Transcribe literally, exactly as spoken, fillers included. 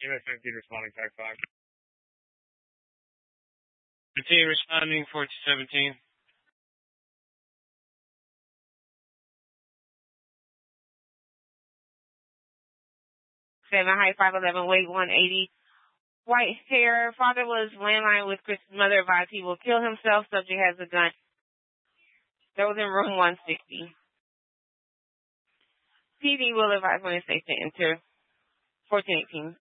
Unit fifteen responding, tag five. fifteen responding, fourteen seventeen. Seven, height five eleven, weight one eighty. White hair. Father was landline with Chris's mother. Advised he will kill himself. Subject has a gun. That was in room one sixty. P D will advise when it's safe to enter. fourteen eighteen.